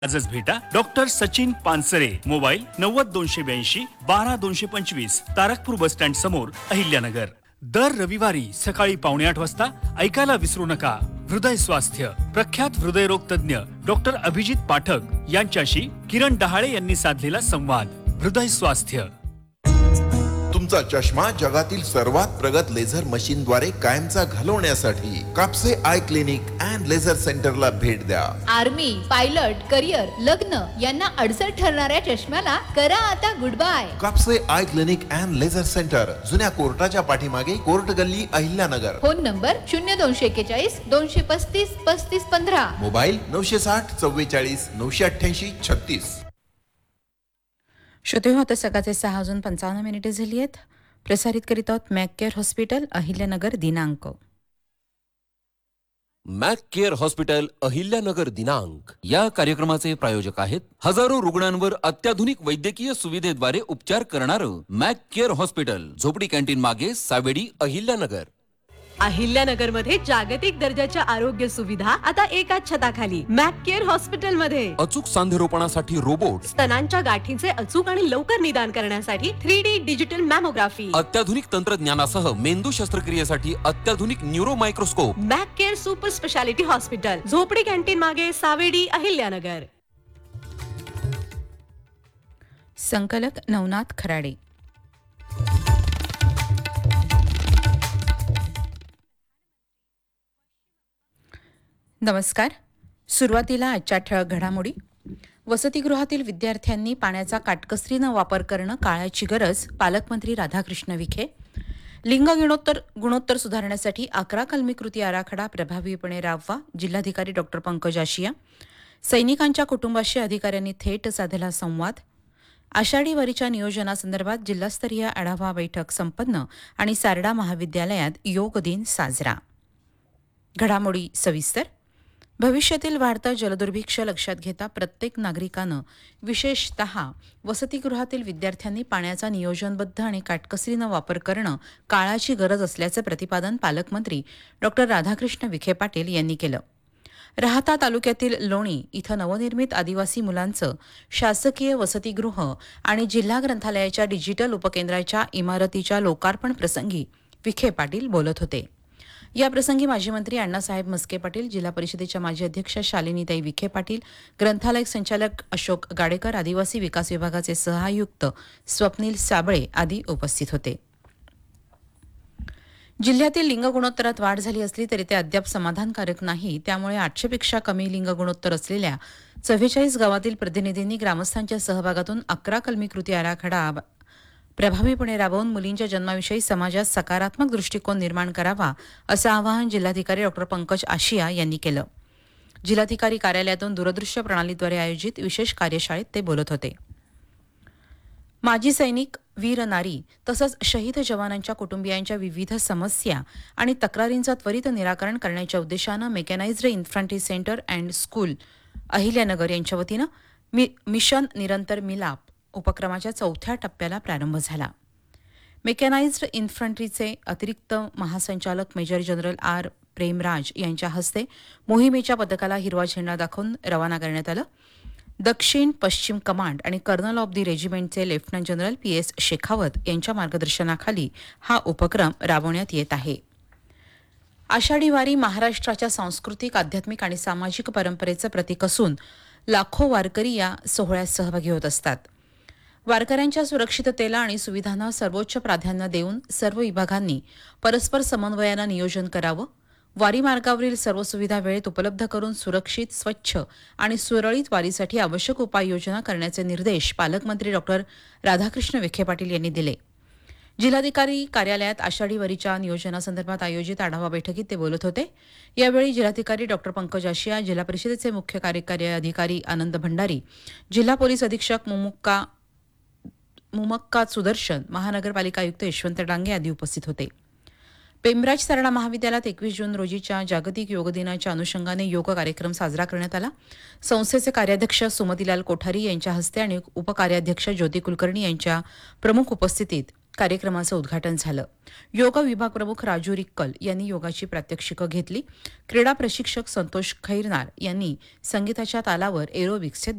आजच भेटा doctor Sachin Pansare, mobile 90 282 12 225, Tarakpur bus stand समोर, अहिल्यानगर. दर रविवारी सकाळी 7:45 वाजता ऐकायला विसरू नका. हृदय स्वास्थ्य प्रख्यात हृदयरोग तज्ञ डॉक्टर अभिजित पाठक यांच्याशी किरण डहाळे यांनी साधलेला संवाद. हृदय स्वास्थ्य. तुमचा चष्मा जगातील सर्वात प्रगत लेझर मशीन द्वारे कायमचा घालवण्यासाठी Kapse eye clinic and laser सेंटरला भेट द्या. आर्मी, पायलट, करिअर, लग्न यांना अडचण ठरणाऱ्या चष्म्याला करा आता good bye. Kapse eye clinic and laser centre, जुन्या कोर्टाच्या पाठीमागे, कोर्ट गल्ली, अहिल्यानगर. Phone number 0241 235 3515. मोबाईल 960 44 988 36. श्रोते होते सकाळचे 6:55 झाली आहेत. प्रसारित करीत आहोत मॅक केअर हॉस्पिटल, अहिल्यानगर दिनांक. मॅक केअर हॉस्पिटल, अहिल्यानगर दिनांक या कार्यक्रमाचे प्रायोजक आहेत हजारो रुग्णांवर अत्याधुनिक वैद्यकीय सुविधेद्वारे उपचार करणारं मॅक केअर हॉस्पिटल, झोपडी कॅन्टीन मागे, सावेडी, अहिल्यानगर. अहिल्यानगरमध्ये जागतिक दर्जाच्या आरोग्य सुविधा आता एकाच छताखाली मॅक केअर हॉस्पिटल मध्ये. अचूक सांधेरोपणासाठी रोबोट, स्तनांच्या गाठींचे अचूक आणि लवकर निदान करण्यासाठी 3D डिजिटल मॅमोग्राफी, अत्याधुनिक तंत्रज्ञानासह मेंदू शस्त्रक्रियेसाठी अत्याधुनिक neuro microscope. Mac care super speciality hospital, झोपडी कॅन्टीन मागे, सावेडी, अहिल्यानगर. संकलक नवनाथ खराडे. नमस्कार. सुरुवातीला आजच्या ठळक घडामोडी. वसतिगृहातील विद्यार्थ्यांनी पाण्याचा काटकसरीनं वापर करणं काळाची गरज, पालकमंत्री राधाकृष्ण विखे. लिंग गुणोत्तर सुधारण्यासाठी 11 कलमी कृती आराखडा प्रभावीपणे राबवा, जिल्हाधिकारी डॉक्टर पंकज आशिया. सैनिकांच्या कुटुंबाशी अधिकाऱ्यांनी थेट साधला संवाद. आषाढी वारीच्या नियोजनासंदर्भात जिल्हास्तरीय आढावा बैठक संपन्न आणि सारडा महाविद्यालयात योग दिन साजरा. घडामोडी सविस्तर. भविष्यातील वाढता जलदुर्भिक्ष लक्षात घेता प्रत्येक नागरिकानं, विशेषतः वसतिगृहातील विद्यार्थ्यांनी पाण्याचा नियोजनबद्ध आणि काटकसरीनं वापर करणं काळाची गरज असल्याचं प्रतिपादन पालकमंत्री डॉक्टर राधाकृष्ण विखे पाटील यांनी केलं. राहाता तालुक्यातील लोणी इथं नवनिर्मित आदिवासी मुलांचं शासकीय वसतिगृह आणि जिल्हा ग्रंथालयाच्या डिजिटल उपकेंद्राच्या इमारतीच्या लोकार्पण प्रसंगी विखे पाटील बोलत होते. याप्रसंगी माजी मंत्री अण्णासाहेब मस्के पाटील, जिल्हा परिषदेच्या माजी अध्यक्षा शालिनीताई विखे पाटील, ग्रंथालय संचालक अशोक गाडेकर, आदिवासी विकास विभागाचे सहआयुक्त स्वप्नील साबळे आदी उपस्थित होते. जिल्ह्यातील लिंग गुणोत्तरात वाढ झाली असली तरी ते अद्याप समाधानकारक नाही. त्यामुळे 800 पेक्षा कमी लिंग गुणोत्तर असलेल्या 44 गावातील प्रतिनिधींनी ग्रामस्थांच्या सहभागातून 11 कलमी कृती आराखडा प्रभावीपणे राबवून मुलींच्या जन्माविषयी समाजात सकारात्मक दृष्टिकोन निर्माण करावा, असं आवाहन जिल्हाधिकारी डॉक्टर पंकज आशिया यांनी केलं. जिल्हाधिकारी कार्यालयातून दूरदृश्य प्रणालीद्वारे आयोजित विशेष कार्यशाळेत ते बोलत होते. माजी सैनिक, वीर नारी तसंच शहीद जवानांच्या कुटुंबियांच्या विविध समस्या आणि तक्रारींचं त्वरित निराकरण करण्याच्या उद्देशानं mechanised infantry centre and school Ahilyanagar यांच्या वतीनं मिशन निरंतर मिलाप उपक्रमाच्या 4थ्या टप्प्याला प्रारंभ झाला. मेकॅनाइज्ड इन्फंट्रीचे अतिरिक्त महासंचालक मेजर जनरल आर प्रेमराज यांच्या हस्ते मोहिमेच्या पथकाला हिरवा झेंडा दाखवून रवाना करण्यात आलं. दक्षिण पश्चिम कमांड आणि kernel of the रेजिमेंटचे lieutenant general PS Shekhawat यांच्या मार्गदर्शनाखाली हा उपक्रम राबवण्यात येत आहे. आषाढी वारी महाराष्ट्राच्या सांस्कृतिक, आध्यात्मिक आणि सामाजिक परंपरेचं प्रतीक असून लाखो वारकरी या सोहळ्यात सहभागी होत असतात. वारकऱ्यांच्या सुरक्षिततेला आणि सुविधांना सर्वोच्च प्राधान्य देऊन सर्व विभागांनी परस्पर समन्वयानं नियोजन करावं. वारी मार्गावरील सर्व सुविधा वेळेत उपलब्ध करून सुरक्षित, स्वच्छ आणि सुरळीत वारीसाठी आवश्यक उपाययोजना करण्याचे निर्देश पालकमंत्री डॉक्टर राधाकृष्ण विखे पाटील यांनी दिले. जिल्हाधिकारी कार्यालयात आषाढी वारीच्या नियोजनासंदर्भात आयोजित आढावा बैठकीत ते बोलत होते. यावेळी जिल्हाधिकारी डॉक्टर पंकज आशिया, जिल्हा परिषदेचे मुख्य कार्यकारी अधिकारी आनंद भंडारी, जिल्हा पोलीस अधीक्षक मुमक्का सुदर्शन, महानगरपालिका आयुक्त यशवंत डांगे आदी उपस्थित होते. पेमराज सारडा महाविद्यालयात 21 जून रोजीच्या जागतिक योग दिनाच्या अनुषंगाने योग कार्यक्रम साजरा करण्यात आला. संस्थेचे कार्याध्यक्ष सुमतीलाल कोठारी यांच्या हस्ते आणि उपकार्याध्यक्ष ज्योती कुलकर्णी यांच्या प्रमुख उपस्थितीत कार्यक्रमाचं उद्घाटन झालं. योग विभाग प्रमुख राजू रिक्कल यांनी योगाची प्रात्यक्षिकं घेतली. क्रीडा प्रशिक्षक संतोष खैरनार यांनी संगीताच्या तालावर एरोबिक्सचे